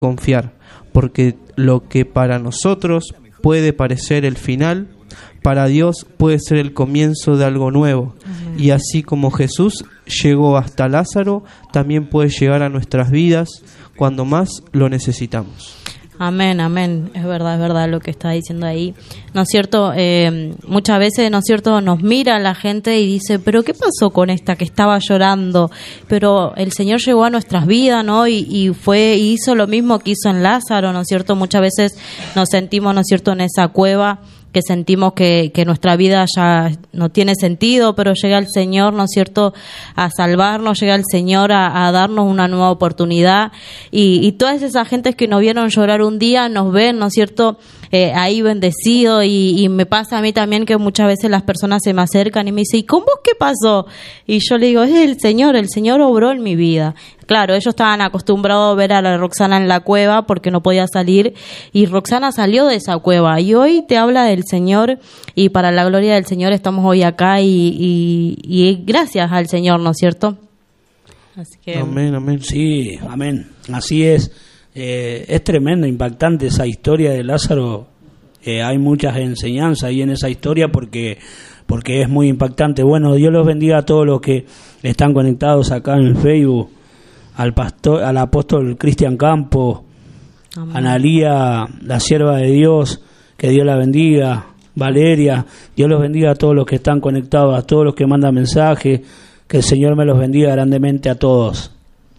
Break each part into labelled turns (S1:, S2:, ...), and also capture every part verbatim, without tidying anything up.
S1: confiar, porque lo que para nosotros puede parecer el final, para Dios puede ser el comienzo de algo nuevo. Amén. Y así como Jesús llegó hasta Lázaro, también puede llegar a nuestras vidas cuando más lo necesitamos.
S2: Amén, amén, es verdad, es verdad lo que está diciendo ahí, ¿no es cierto? Eh, muchas veces, ¿no es cierto?, nos mira la gente y dice, pero ¿qué pasó con esta que estaba llorando? Pero el Señor llegó a nuestras vidas, ¿no? Y, y fue, y hizo lo mismo que hizo en Lázaro, ¿no es cierto? Muchas veces nos sentimos, ¿no es cierto?, en esa cueva, que sentimos que, que nuestra vida ya no tiene sentido, pero llega el Señor, ¿no es cierto?, a salvarnos, llega el Señor a, a darnos una nueva oportunidad, y, y todas esas gentes que nos vieron llorar un día, nos ven, ¿no es cierto?, eh, ahí bendecido, y, y me pasa a mí también que muchas veces las personas se me acercan y me dicen, ¿y con vos qué pasó? Y yo le digo, es el Señor, el Señor obró en mi vida. Claro, ellos estaban acostumbrados a ver a la Roxana en la cueva porque no podía salir, y Roxana salió de esa cueva y hoy te habla del Señor, y para la gloria del Señor estamos hoy acá, y, y, y gracias al Señor, ¿no es cierto? Así que...
S1: Amén, amén.
S3: Sí, amén. Así es. Eh, es tremendo, impactante esa historia de Lázaro. Eh, hay muchas enseñanzas ahí en esa historia porque... porque es muy impactante. Bueno, Dios los bendiga a todos los que están conectados acá en el Facebook, al pastor, al apóstol Cristian Campo, Amén. Analía, la sierva de Dios, que Dios la bendiga, Valeria, Dios los bendiga a todos los que están conectados, a todos los que mandan mensajes, que el Señor me los bendiga grandemente a todos.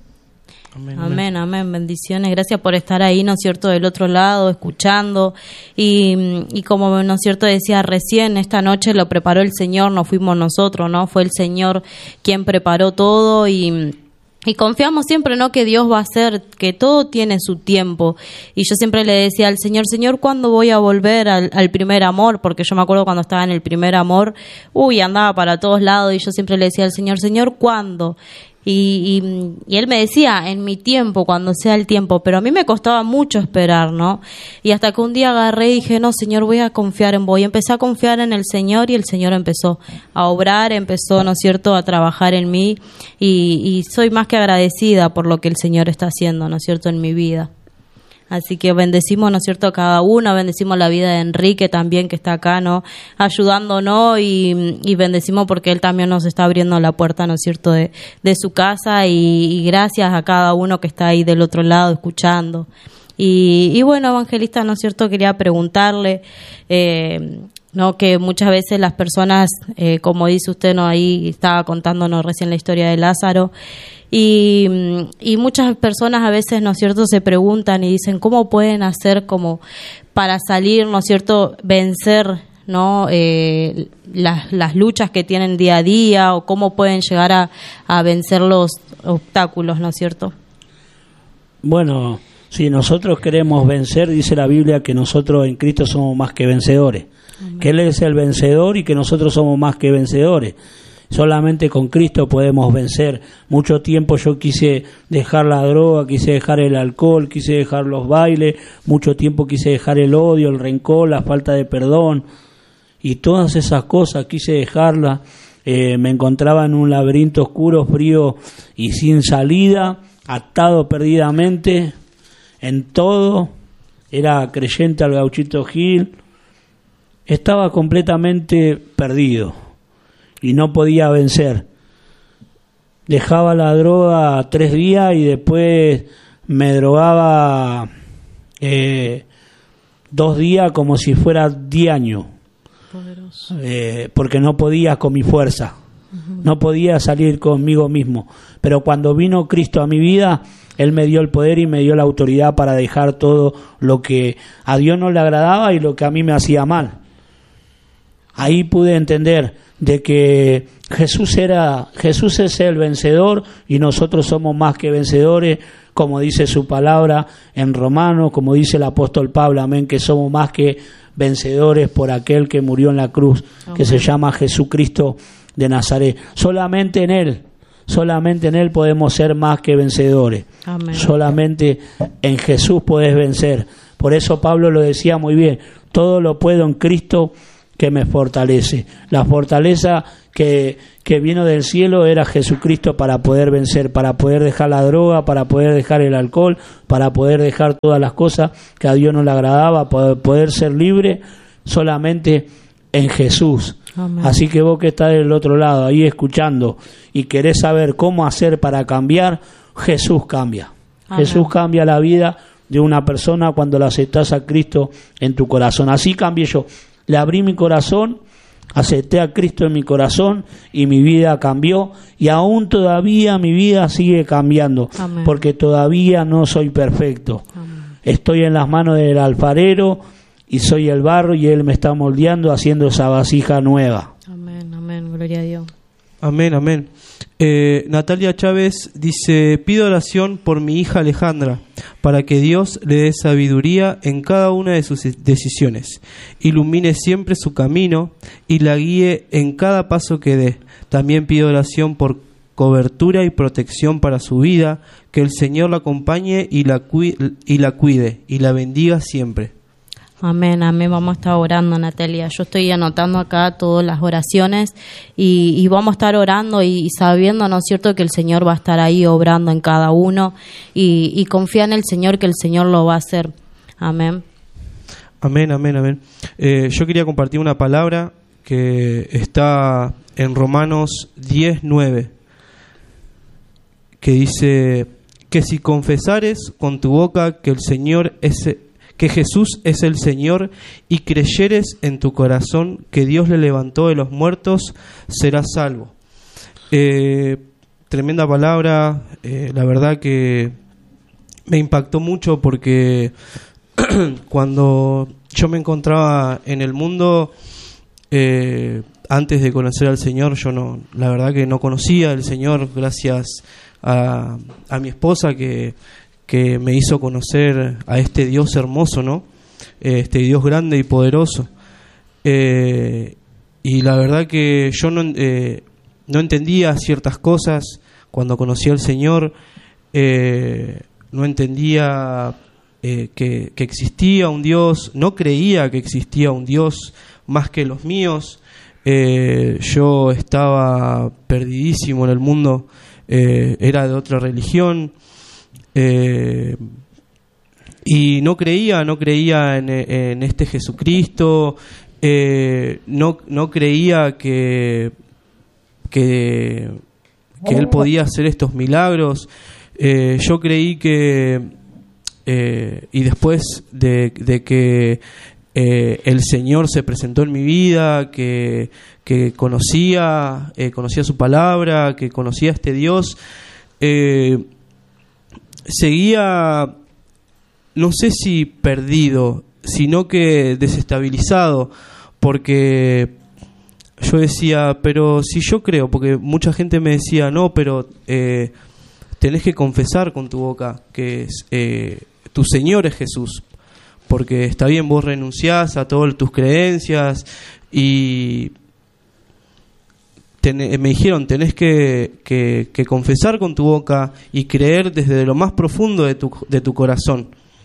S2: Amén, amén, amén, bendiciones, gracias por estar ahí, ¿no es cierto?, del otro lado, escuchando, y, y como, ¿no es cierto?, decía recién, esta noche lo preparó el Señor, no fuimos nosotros, ¿no?, fue el Señor quien preparó todo, y... Y confiamos siempre, ¿no?, que Dios va a hacer, que todo tiene su tiempo. Y yo siempre le decía al Señor, Señor, ¿cuándo voy a volver al, al primer amor? Porque yo me acuerdo cuando estaba en el primer amor, uy, andaba para todos lados, y yo siempre le decía al Señor, Señor, ¿cuándo? Y, y, y él me decía, en mi tiempo, cuando sea el tiempo, pero a mí me costaba mucho esperar, ¿no? Y hasta que un día agarré y dije, no, Señor, voy a confiar en vos. Y empecé a confiar en el Señor, y el Señor empezó a obrar, empezó, ¿no es cierto?, a trabajar en mí, y, y soy más que agradecida por lo que el Señor está haciendo, ¿no es cierto?, en mi vida. Así que bendecimos, ¿no es cierto?, a cada uno, bendecimos la vida de Enrique también, que está acá, ¿no?, ayudándonos, y, y bendecimos porque él también nos está abriendo la puerta, ¿no es cierto?, de, de su casa, y, y gracias a cada uno que está ahí del otro lado escuchando. Y, y bueno, evangelista, ¿no es cierto?, quería preguntarle, eh, no, que muchas veces las personas, eh, como dice usted, ¿no?, ahí estaba contándonos recién la historia de Lázaro, y, y muchas personas a veces, ¿no es cierto?, se preguntan y dicen, ¿cómo pueden hacer como para salir, ¿no es cierto?, vencer, ¿no?, eh, las, las luchas que tienen día a día, o cómo pueden llegar a, a vencer los obstáculos, ¿no es cierto?
S3: Bueno, si nosotros queremos vencer, dice la Biblia que nosotros en Cristo somos más que vencedores. Amén. Que Él es el vencedor y que nosotros somos más que vencedores. Solamente con Cristo podemos vencer. Mucho tiempo yo quise dejar la droga, quise dejar el alcohol, quise dejar los bailes, mucho tiempo quise dejar el odio, el rencor, la falta de perdón, y todas esas cosas quise dejarlas. Eh, me encontraba en un laberinto oscuro, frío y sin salida, atado perdidamente en todo. Era creyente al Gauchito Gil, estaba completamente perdido y no podía vencer. Dejaba la droga tres días y después me drogaba eh, dos días como si fuera diez años. Poderoso. Eh, porque no podía con mi fuerza, uh-huh. no podía salir conmigo mismo. Pero cuando vino Cristo a mi vida, Él me dio el poder y me dio la autoridad para dejar todo lo que a Dios no le agradaba y lo que a mí me hacía mal. Ahí pude entender de que Jesús era, Jesús es el vencedor y nosotros somos más que vencedores, como dice su palabra en Romanos, como dice el apóstol Pablo, amén, que somos más que vencedores por aquel que murió en la cruz, amén. Que se llama Jesucristo de Nazaret. Solamente en Él, solamente en Él podemos ser más que vencedores. Amén. Solamente en Jesús podés vencer. Por eso Pablo lo decía muy bien, todo lo puedo en Cristo que me fortalece. La fortaleza que, que vino del cielo era Jesucristo para poder vencer, para poder dejar la droga, para poder dejar el alcohol, para poder dejar todas las cosas que a Dios no le agradaba, para poder ser libre solamente en Jesús. Amén. Así que vos que estás del otro lado ahí escuchando y querés saber cómo hacer para cambiar, Jesús cambia. Amén. Jesús cambia la vida de una persona cuando la aceptás a Cristo en tu corazón. Así cambié yo. Le abrí mi corazón, acepté a Cristo en mi corazón y mi vida cambió, y aún todavía mi vida sigue cambiando. Amén. Porque todavía no soy perfecto. Amén. Estoy en las manos del alfarero y soy el barro y Él me está moldeando, haciendo esa vasija nueva. Amén,
S2: amén, gloria a Dios.
S1: Amén, amén. Eh, Natalia Chávez dice: pido oración por mi hija Alejandra, para que Dios le dé sabiduría en cada una de sus decisiones, ilumine siempre su camino y la guíe en cada paso que dé. También pido oración por cobertura y protección para su vida, que el Señor la acompañe y la, cu- y la cuide y la bendiga siempre.
S2: Amén, amén. Vamos a estar orando, Natalia. Yo estoy anotando acá todas las oraciones y, y vamos a estar orando y, y sabiendo, ¿no es cierto?, que el Señor va a estar ahí obrando en cada uno, y, y confía en el Señor, que el Señor lo va a hacer. Amén.
S1: Amén, amén, amén. Eh, yo quería compartir una palabra que está en Romanos diez nueve, que dice que si confesares con tu boca que el Señor es que Jesús es el Señor y creyeres en tu corazón que Dios le levantó de los muertos, serás salvo. Eh, tremenda palabra, eh, la verdad que me impactó mucho, porque cuando yo me encontraba en el mundo, eh, antes de conocer al Señor, yo no, la verdad que no conocía al Señor, gracias a, a mi esposa que que me hizo conocer a este Dios hermoso, ¿no? Este Dios grande y poderoso. Eh, y la verdad que yo no, eh, no entendía ciertas cosas cuando conocí al Señor. Eh, no entendía eh, que, que existía un Dios, no creía que existía un Dios más que los míos. Eh, yo estaba perdidísimo en el mundo, eh, era de otra religión. Eh, y no creía, no creía en, en este Jesucristo, eh, no, no creía que, que, que Él podía hacer estos milagros. Eh, yo creí que, eh, y después de, de que eh, el Señor se presentó en mi vida, que, que conocía, eh, conocía su palabra, que conocía a este Dios, eh, seguía, no sé si perdido, sino que desestabilizado, porque yo decía, pero si yo creo, porque mucha gente me decía, no, pero eh, tenés que confesar con tu boca que es, eh, tu Señor es Jesús, porque está bien, vos renunciás a todas tus creencias y ten, me dijeron, tenés que, que, que confesar con tu boca y creer desde lo más profundo de tu, de tu corazón.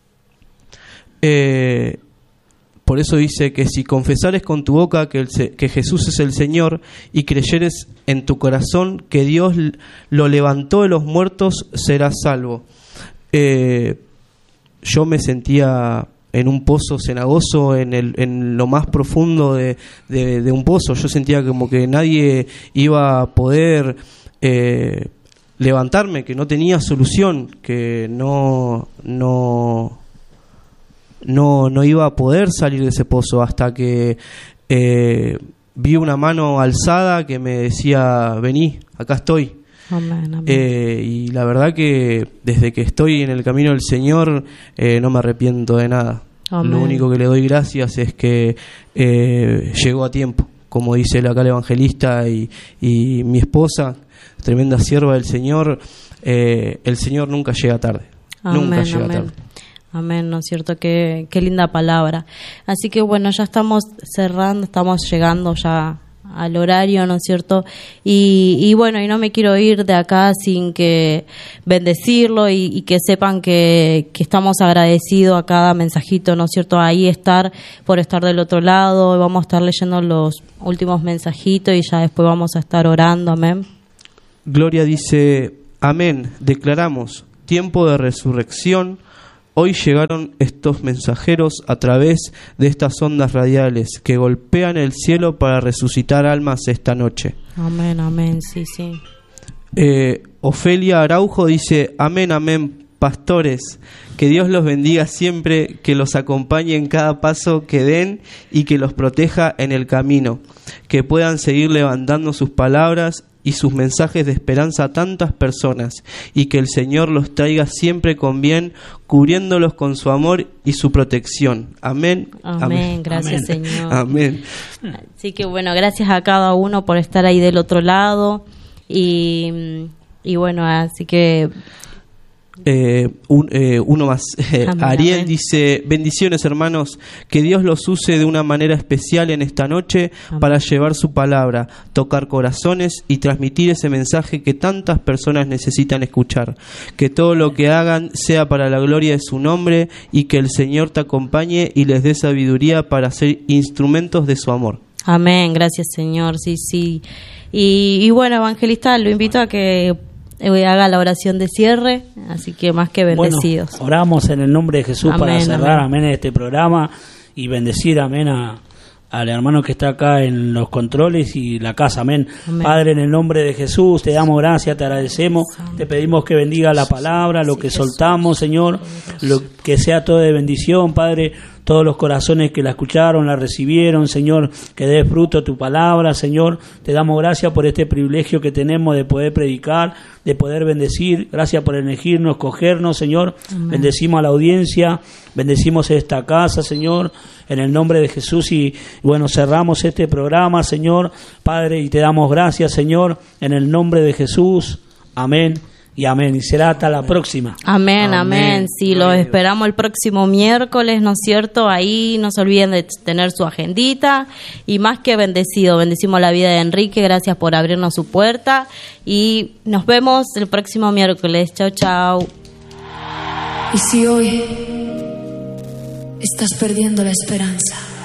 S1: Eh, por eso dice que si confesares con tu boca que, el, que Jesús es el Señor y creyeres en tu corazón que Dios lo levantó de los muertos, serás salvo. Eh, yo me sentía en un pozo cenagoso, en, el, en lo más profundo de, de, de un pozo. Yo sentía como que nadie iba a poder eh, levantarme, que no tenía solución, que no, no, no, no iba a poder salir de ese pozo, hasta que eh, vi una mano alzada que me decía, vení, acá estoy.
S2: Amén, amén.
S1: Eh, y la verdad que desde que estoy en el camino del Señor eh, no me arrepiento de nada. Amén. Lo único que le doy gracias es que eh, llegó a tiempo, como dice acá el evangelista y, y mi esposa, tremenda sierva del Señor. Eh, el Señor nunca llega tarde.
S2: Amén,
S1: nunca llega
S2: amén.
S1: tarde.
S2: Amén, ¿no es cierto? Qué, qué linda palabra. Así que bueno, ya estamos cerrando, estamos llegando ya al horario, ¿no es cierto? Y, y bueno, y no me quiero ir de acá sin que bendecirlo y, y que sepan que, que estamos agradecidos a cada mensajito, ¿no es cierto? Ahí estar, por estar del otro lado, y vamos a estar leyendo los últimos mensajitos y ya después vamos a estar orando, amén.
S1: Gloria dice, amén, declaramos, tiempo de resurrección. Hoy llegaron estos mensajeros a través de estas ondas radiales que golpean el cielo para resucitar almas esta noche.
S2: Amén, amén, sí, sí.
S1: Eh, Ofelia Araujo dice, amén, amén, pastores, que Dios los bendiga siempre, que los acompañe en cada paso que den y que los proteja en el camino, que puedan seguir levantando sus palabras y sus mensajes de esperanza a tantas personas, y que el Señor los traiga siempre con bien, cubriéndolos con su amor y su protección. Amén.
S2: Amén, amén. Gracias, amén. Señor.
S1: Amén.
S2: Así que bueno, gracias a cada uno por estar ahí del otro lado, y, y bueno, así que...
S1: Eh, un, eh, uno más. Eh,
S2: amén,
S1: Ariel
S2: amén.
S1: dice, bendiciones hermanos, que Dios los use de una manera especial en esta noche amén. Para llevar su palabra, tocar corazones y transmitir ese mensaje que tantas personas necesitan escuchar. Que todo lo que hagan sea para la gloria de su nombre y que el Señor te acompañe y les dé sabiduría para ser instrumentos de su amor.
S2: Amén, gracias Señor, sí, sí. Y, y bueno, evangelista, lo invito a que haga la oración de cierre, así que más que bendecidos.
S3: Bueno, oramos en el nombre de Jesús amén, para cerrar, amén, amén, este programa y bendecir, amén, a, al hermano que está acá en los controles y la casa, amén. amén. Padre, en el nombre de Jesús, te damos gracias, te agradecemos, te pedimos que bendiga la palabra, lo que soltamos, Señor, lo que sea todo de bendición, Padre. Todos los corazones que la escucharon, la recibieron, Señor, que dé fruto tu palabra, Señor. Te damos gracias por este privilegio que tenemos de poder predicar, de poder bendecir. Gracias por elegirnos, escogernos, Señor. Amén. Bendecimos a la audiencia, bendecimos esta casa, Señor, en el nombre de Jesús. Y bueno, cerramos este programa, Señor, Padre, y te damos gracias, Señor, en el nombre de Jesús. Amén. Y amén. Y será hasta la próxima.
S2: Amén, amén. amén. Sí, los esperamos el próximo miércoles, ¿no es cierto? Ahí no se olviden de tener su agendita. Y más que bendecido, bendecimos la vida de Enrique. Gracias por abrirnos su puerta. Y nos vemos el próximo miércoles. Chao, chao.
S4: Y si hoy estás perdiendo la esperanza,